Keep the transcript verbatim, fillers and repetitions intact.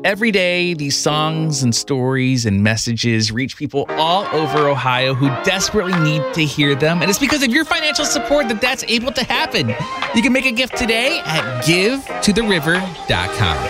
Every day, these songs and stories and messages reach people all over Ohio who desperately need to hear them. And it's because of your financial support that that's able to happen. You can make a gift today at give to the river dot com.